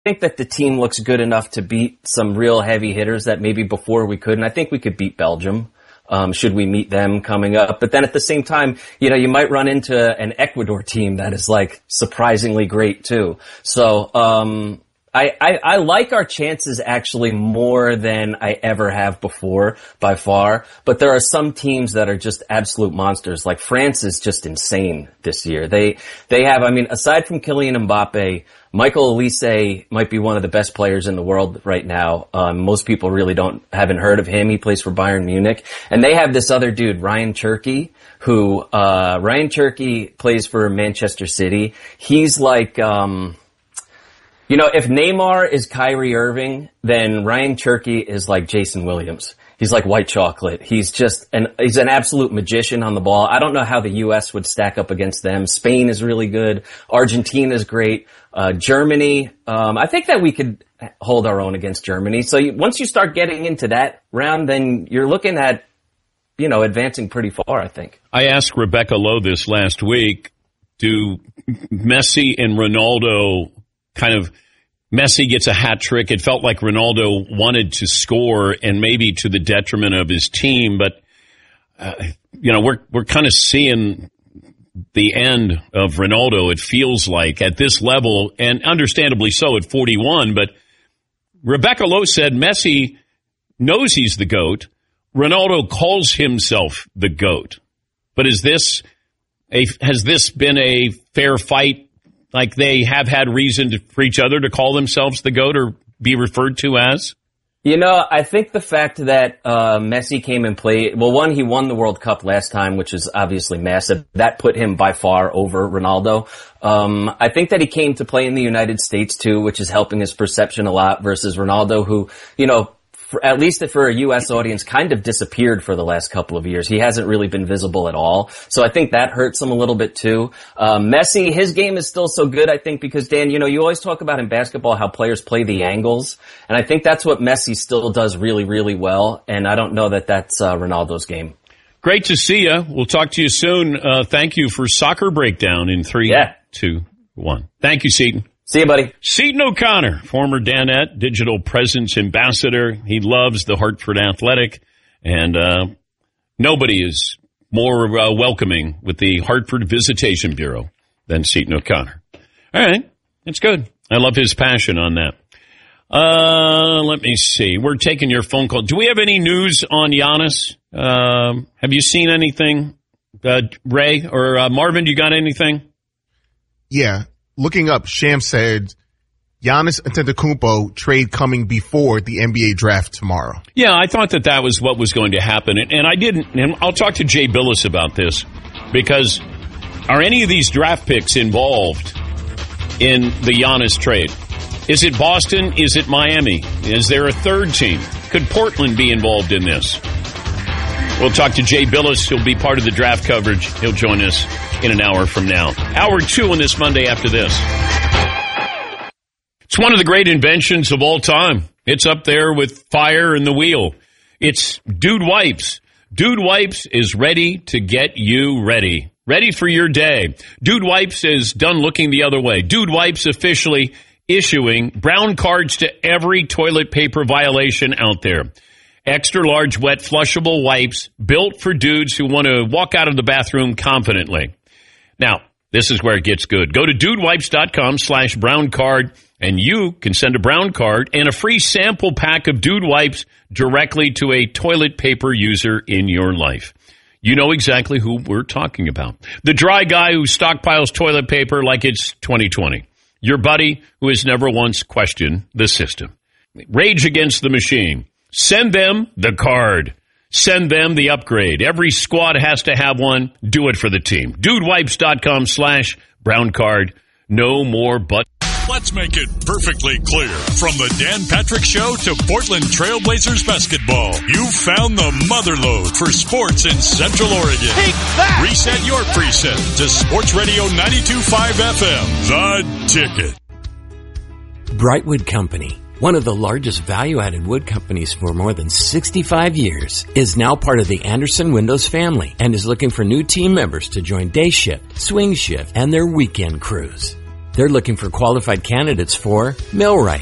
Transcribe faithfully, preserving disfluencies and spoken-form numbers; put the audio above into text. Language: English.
think that the team looks good enough to beat some real heavy hitters that maybe before we couldn't. I think we could beat Belgium. Um, should we meet them coming up? But then at the same time, you know, you might run into an Ecuador team that is like surprisingly great too. So, um, I, I, I like our chances actually more than I ever have before by far, but there are some teams that are just absolute monsters. Like France is just insane this year. They, they have, I mean, aside from Kylian Mbappe, Michael Olise might be one of the best players in the world right now. Um, most people really don't, haven't heard of him. He plays for Bayern Munich. And they have this other dude, Ryan Cherki, who, uh, Ryan Cherki plays for Manchester City. He's like, um, you know, if Neymar is Kyrie Irving, then Ryan Cherki is like Jason Williams. He's like white chocolate. He's just an, he's an absolute magician on the ball. I don't know how the U S would stack up against them. Spain is really good. Argentina is great. Uh, Germany, um, I think that we could hold our own against Germany. So you, once you start getting into that round, then you're looking at, you know, advancing pretty far, I think. I asked Rebecca Lowe this last week, do Messi and Ronaldo kind of, Messi gets a hat trick. It felt like Ronaldo wanted to score and maybe to the detriment of his team, but, uh, you know, we're, we're kind of seeing the end of Ronaldo, it feels like, at this level, and understandably so at forty-one, but Rebecca Lowe said Messi knows he's the GOAT. Ronaldo calls himself the GOAT. But is this a, has this been a fair fight? Like they have had reason to, for each other to call themselves the GOAT or be referred to as? You know, I think the fact that uh Messi came and played, well, one, he won the World Cup last time, which is obviously massive. That put him by far over Ronaldo. Um I think that he came to play in the United States too, which is helping his perception a lot versus Ronaldo, who, you know, for, at least for a U S audience, kind of disappeared for the last couple of years. He hasn't really been visible at all. So I think that hurts him a little bit too. Um, Messi, his game is still so good, I think, because Dan, you know, you always talk about in basketball how players play the angles. And I think that's what Messi still does really, really well. And I don't know that that's uh, Ronaldo's game. Great to see you. We'll talk to you soon. Uh, thank you for Soccer Breakdown in three, yeah. two, one. Thank you, Seton. See you, buddy. Seton O'Connor, former Danette Digital Presence Ambassador. He loves the Hartford Athletic, and uh, nobody is more uh, welcoming with the Hartford Visitation Bureau than Seton O'Connor. All right, that's good. I love his passion on that. Uh, let me see. We're taking your phone call. Do we have any news on Giannis? Um, have you seen anything, uh, Ray or uh, Marvin? You got anything? Yeah. Looking up, Sham said Giannis Antetokounmpo trade coming before the N B A draft tomorrow. Yeah, I thought that that was what was going to happen. And, and I didn't. And I'll talk to Jay Billis about this, because are any of these draft picks involved in the Giannis trade? Is it Boston? Is it Miami? Is there a third team? Could Portland be involved in this? We'll talk to Jay Billis. He'll be part of the draft coverage. He'll join us in an hour from now. Hour two on this Monday after this. It's one of the great inventions of all time. It's up there with fire and the wheel. It's Dude Wipes. Dude Wipes is ready to get you ready. Ready for your day. Dude Wipes is done looking the other way. Dude Wipes officially issuing brown cards to every toilet paper violation out there. Extra large wet flushable wipes built for dudes who want to walk out of the bathroom confidently. Now, this is where it gets good. Go to dudewipes.com slash brown card and you can send a brown card and a free sample pack of Dude Wipes directly to a toilet paper user in your life. You know exactly who we're talking about. The dry guy who stockpiles toilet paper like it's twenty twenty. Your buddy who has never once questioned the system. Rage against the machine. Send them the card. Send them the upgrade. Every squad has to have one. Do it for the team. Dudewipes.com slash brown card. No more but. Let's make it perfectly clear. From the Dan Patrick Show to Portland Trailblazers basketball, you've found the motherlode for sports in Central Oregon. Take that! Reset your preset to Sports Radio ninety-two point five F M. The Ticket. Brightwood Company, one of the largest value-added wood companies for more than sixty-five years, is now part of the Anderson Windows family and is looking for new team members to join day shift, swing shift, and their weekend crews. They're looking for qualified candidates for millwright,